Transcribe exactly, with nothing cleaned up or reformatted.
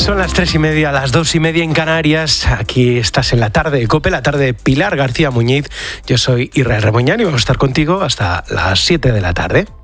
Son las tres y media, las dos y media en Canarias. Aquí estás en la tarde de COPE, la tarde de Pilar García Muñiz. Yo soy Israel Reboñán y vamos a estar contigo hasta las siete de la tarde.